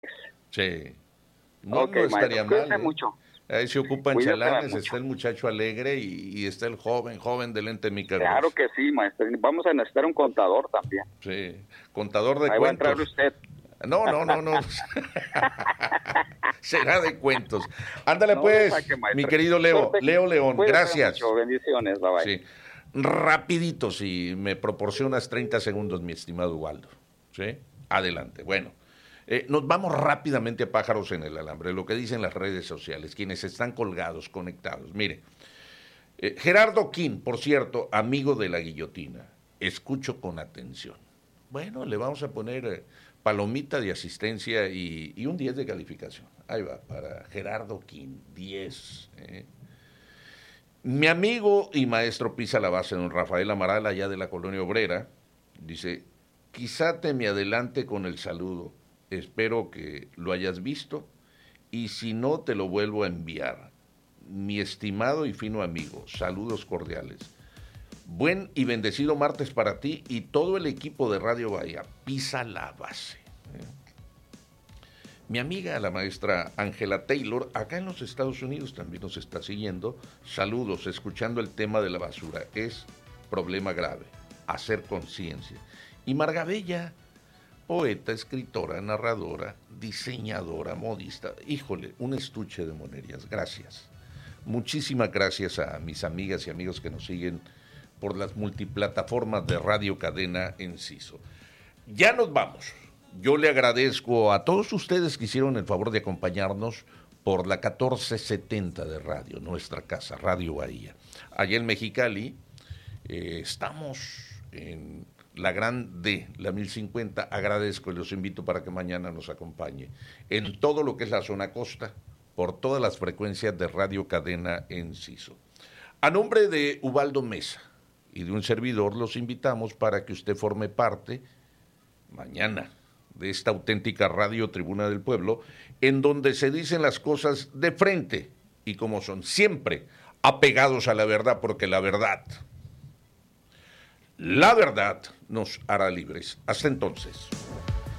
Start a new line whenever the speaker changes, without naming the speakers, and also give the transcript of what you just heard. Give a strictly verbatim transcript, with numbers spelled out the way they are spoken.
Sí. No,
Ok,
no
maestro,
estaría mal,
cuídese
¿eh?
mucho.
Ahí se ocupan
Cuídese
chalanes,
mucho.
está el muchacho alegre y, y está el joven, joven de lente mica
Claro
gruesa.
que sí, maestro. Vamos a necesitar un contador también.
Sí, contador de
Ahí va a entrar
cuentos.
usted.
No, no, no, no. Será de cuentos. Ándale
No lo
pues,
saque,
mi
maestro.
querido Leo,
Suerte.
Leo León,
Cuídese mucho.
gracias.
Bendiciones. Bye bye.
Sí, rapidito, si me proporcionas treinta segundos, mi estimado Waldo. ¿Sí? Adelante. Bueno, eh, nos vamos rápidamente a pájaros en el alambre, lo que dicen las redes sociales, quienes están colgados, conectados. Mire, eh, Gerardo King, por cierto, amigo de la guillotina, escucho con atención. Bueno, le vamos a poner eh, palomita de asistencia y, y un diez de calificación. Ahí va, para Gerardo King, diez. ¿eh? Mi amigo y maestro pisa la base, don Rafael Amaral, allá de la Colonia Obrera, dice, quizá te me adelante con el saludo, espero que lo hayas visto y si no te lo vuelvo a enviar. Mi estimado y fino amigo, saludos cordiales. Buen y bendecido martes para ti y todo el equipo de Radio Bahía. Pisa la base. Mi amiga, la maestra Angela Taylor, acá en los Estados Unidos también nos está siguiendo. Saludos, escuchando el tema de la basura. Es problema grave. Hacer conciencia. Y Margabella, poeta, escritora, narradora, diseñadora, modista. Híjole, un estuche de monerías. Gracias. Muchísimas gracias a mis amigas y amigos que nos siguen por las multiplataformas de Radio Cadena Enciso. Ya nos vamos. Yo le agradezco a todos ustedes que hicieron el favor de acompañarnos por la catorce setenta de radio, nuestra casa, Radio Bahía. Allá en Mexicali eh, estamos en la gran D, la mil cincuenta. Agradezco y los invito para que mañana nos acompañe en todo lo que es la zona costa, por todas las frecuencias de Radio Cadena Enciso. A nombre de Ubaldo Mesa y de un servidor, los invitamos para que usted forme parte mañana de esta auténtica radio Tribuna del Pueblo, en donde se dicen las cosas de frente y como son, siempre apegados a la verdad, porque la verdad, la verdad nos hará libres. Hasta entonces.